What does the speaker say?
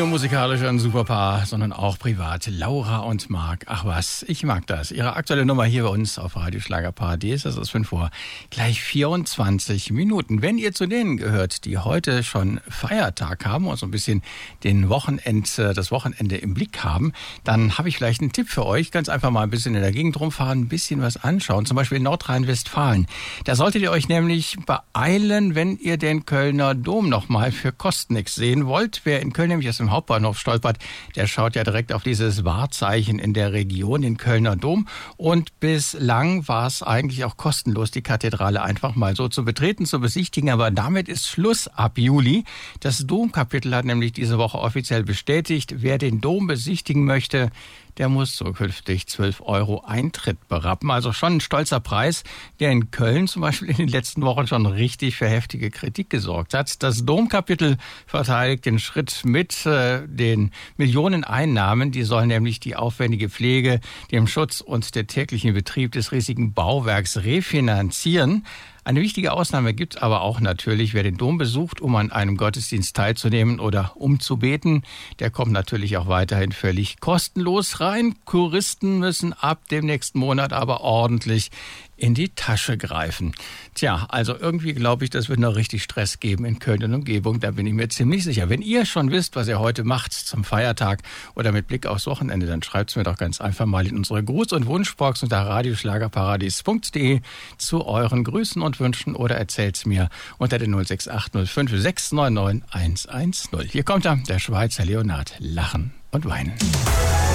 nur musikalisch ein Superpaar, sondern auch privat. Laura und Marc. Ach was, ich mag das. Ihre aktuelle Nummer hier bei uns auf Radio Schlagerparadies. Das ist 5 vor gleich 24 Minuten. Wenn ihr zu denen gehört, die heute schon Feiertag haben und so ein bisschen das Wochenende im Blick haben, dann habe ich vielleicht einen Tipp für euch. Ganz einfach mal ein bisschen in der Gegend rumfahren, ein bisschen was anschauen. Zum Beispiel in Nordrhein-Westfalen. Da solltet ihr euch nämlich beeilen, wenn ihr den Kölner Dom nochmal für Kostnix sehen wollt. Wer in Köln nämlich aus dem Hauptbahnhof stolpert, der schaut ja direkt auf dieses Wahrzeichen in der Region, den Kölner Dom. Und bislang war es eigentlich auch kostenlos, die Kathedrale einfach mal so zu betreten, zu besichtigen. Aber damit ist Schluss ab Juli. Das Domkapitel hat nämlich diese Woche offiziell bestätigt, wer den Dom besichtigen möchte, der muss zukünftig 12 € Eintritt berappen. Also schon ein stolzer Preis, der in Köln zum Beispiel in den letzten Wochen schon richtig für heftige Kritik gesorgt hat. Das Domkapitel verteidigt den Schritt mit den Millionen Einnahmen. Die sollen nämlich die aufwendige Pflege, den Schutz und den täglichen Betrieb des riesigen Bauwerks refinanzieren. Eine wichtige Ausnahme gibt es aber auch natürlich, wer den Dom besucht, um an einem Gottesdienst teilzunehmen oder um zu beten. Der kommt natürlich auch weiterhin völlig kostenlos rein. Touristen müssen ab dem nächsten Monat aber ordentlich in die Tasche greifen. Tja, also irgendwie glaube ich, das wird noch richtig Stress geben in Köln und Umgebung. Da bin ich mir ziemlich sicher. Wenn ihr schon wisst, was ihr heute macht zum Feiertag oder mit Blick aufs Wochenende, dann schreibt es mir doch ganz einfach mal in unsere Gruß- und Wunschbox unter radioschlagerparadies.de zu euren Grüßen und Wünschen oder erzählt es mir unter der 06805 699 110. Hier kommt er, der Schweizer Leonard. Lachen und weinen.